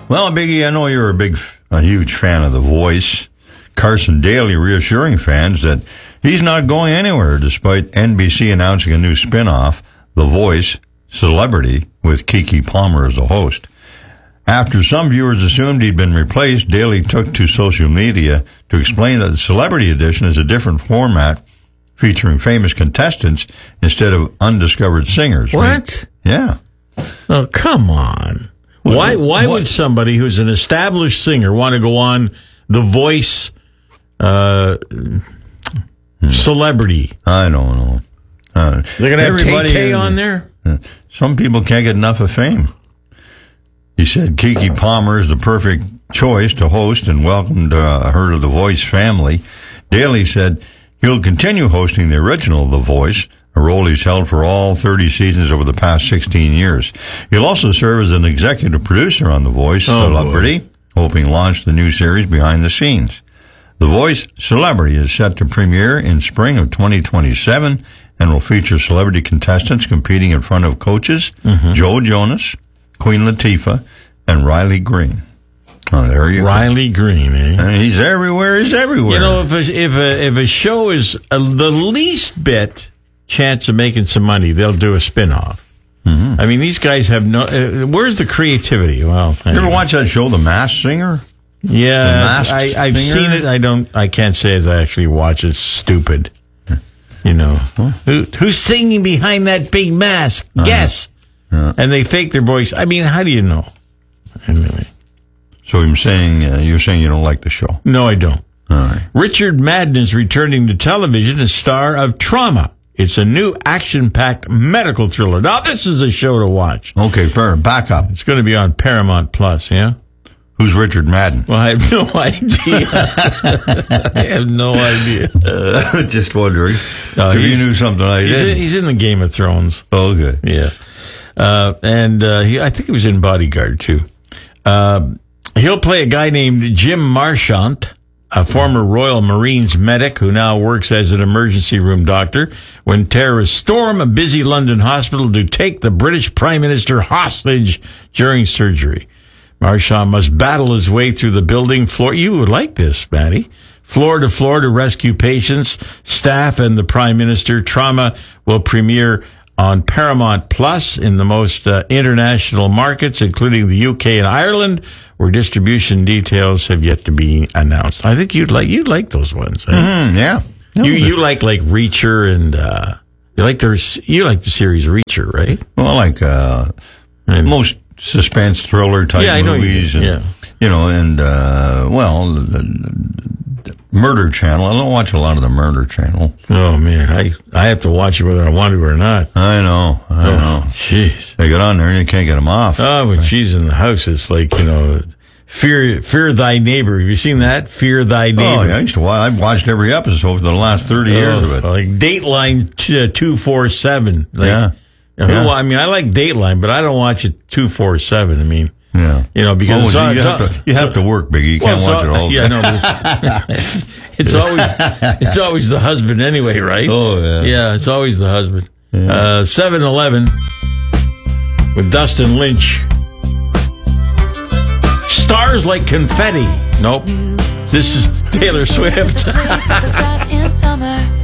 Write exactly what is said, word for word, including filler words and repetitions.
Well, Biggie, I know you're a big, a huge fan of The Voice. Carson Daly reassuring fans that he's not going anywhere despite N B C announcing a new spin-off, The Voice Celebrity, with Keke Palmer as the host. After some viewers assumed he'd been replaced, Daly took to social media to explain that the Celebrity Edition is a different format featuring famous contestants instead of undiscovered singers. What? Yeah. Oh, come on. Why Why what? would somebody who's an established singer want to go on The Voice uh, hmm. Celebrity? I don't know. Uh, They're going to have Tay-Tay on there? Uh, some people can't get enough of fame. He said Keke Palmer is the perfect choice to host and welcomed uh, her to the Voice family. Daly said he'll continue hosting the original The Voice, a role he's held for all thirty seasons over the past sixteen years. He'll also serve as an executive producer on The Voice oh, Celebrity, boy. hoping to launch the new series behind the scenes. The Voice Celebrity is set to premiere in spring of twenty twenty-seven and will feature celebrity contestants competing in front of coaches mm-hmm. Joe Jonas, Queen Latifah, and Riley Green. Oh, there you Riley go. Green, eh? And he's everywhere. He's everywhere. You know, if a, if a, if a show is a, the least bit chance of making some money, they'll do a spin-off. Mm-hmm. I mean, these guys have no... Uh, where's the creativity? Well, you ever watch that show, The Masked Singer? Yeah, I, I've singer? seen it. I don't. I can't say as I actually watch it. Stupid. You know, huh? Who, who's singing behind that big mask? Uh-huh. Guess. Yeah. And they fake their voice. I mean, how do you know? Anyway. So I'm saying uh, you're saying you don't like the show? No, I don't. All right. Richard Madden is returning to television as star of Trauma. It's a new action-packed medical thriller. Now, this is a show to watch. Okay, fair. Back up. It's going to be on Paramount Plus. Yeah. Who's Richard Madden? Well, I have no idea. I have no idea. Uh, just wondering. Uh, if you knew something I he's didn't. In, he's in the Game of Thrones. Oh, good. Yeah. Uh, and uh, he, I think he was in Bodyguard, too. Uh, he'll play a guy named Jim Marchant, a former Royal Marines medic who now works as an emergency room doctor, when terrorists storm a busy London hospital to take the British Prime Minister hostage during surgery. Marchant must battle his way through the building floor. You would like this, Matty. Floor to floor to rescue patients, staff, and the Prime Minister. Trauma will premiere on Paramount Plus in the most uh, international markets, including the U K and Ireland, where distribution details have yet to be announced. I think you'd like you'd like those ones. Eh? Mm-hmm, yeah, no, you you like like Reacher and uh, you like the you like the series Reacher, right? Well, I like uh, and, most suspense thriller type yeah, movies, you, and yeah. you know, and uh, well, the, the Murder Channel. I don't watch a lot of the Murder Channel. Oh man, I I have to watch it whether I want to or not. I know, I oh, know. Jeez, they get on there and you can't get them off. Oh, when she's in the house, it's like, you know, fear fear thy neighbor. Have you seen that? Fear thy neighbor. Oh, yeah, I used to watch. I've watched every episode for the last thirty oh, years of it. Like Dateline two four seven. Like, yeah. Who, yeah. I mean, I like Dateline, but I don't watch it two four seven. I mean, yeah, you know, because oh, it's, so all, you, it's have all, to, you have to work, Biggie. You well, can't watch all, it all. Yeah, no, but it's, it's always it's always the husband anyway, right? Oh yeah, yeah, it's always the husband. Yeah. Uh, seven eleven with Dustin Lynch. Stars like confetti. Nope. This is Taylor Swift. in summer.